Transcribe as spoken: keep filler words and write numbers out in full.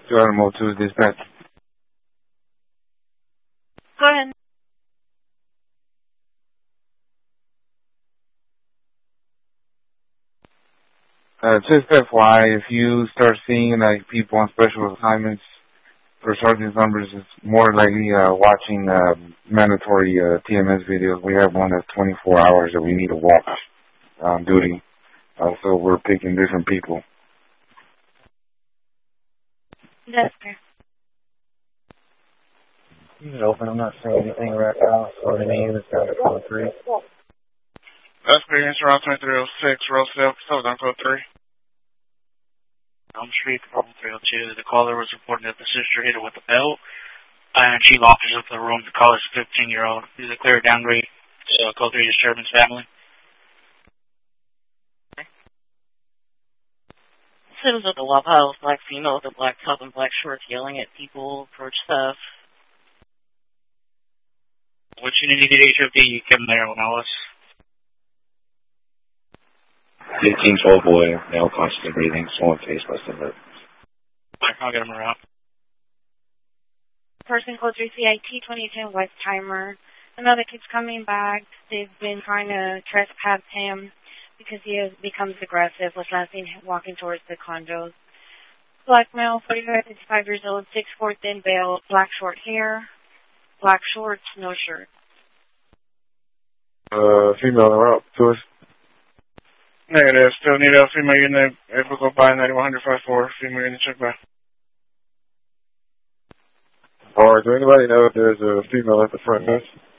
Two Animal two dispatch. Go ahead. Uh, just F Y I, if you start seeing like people on special assignments for sergeant's numbers, it's more likely uh, watching uh, mandatory uh, T M S videos. We have one that's twenty-four hours that we need to watch on duty. Uh, so we're picking different people. That's fair. You can open. I'm not saying anything right now. So the name is down to code three. That's pretty answer on twenty-three oh six, roll self, so down code three. Elm Street, problem three oh two. The caller was reporting that the sister hit her with a belt, and she offers up the room. The caller's a fifteen-year-old. Is a clear downgrade to uh, code three disturbance family. Citizens of the Waffle House, black female with a black top and black shorts yelling at people, approach stuff. What you need to get H O D, you come there when I was. fifteen twelve boy, male constantly breathing, swollen face, busted lip. I'll get him around. Person code three C I T twenty ten West Timer. Another kid's coming back. They've been trying to trespass him because he has, becomes aggressive. Was last seen walking towards the condos. Black male, forty-five, fifty-five years old, six four, thin veil, black short hair, black shorts, no shirt. Uh, female en route to us. Negative. Still need a female unit. If we go by ninety-one hundred five four, female unit check back. Alright, do anybody know if there's a female at the front desk?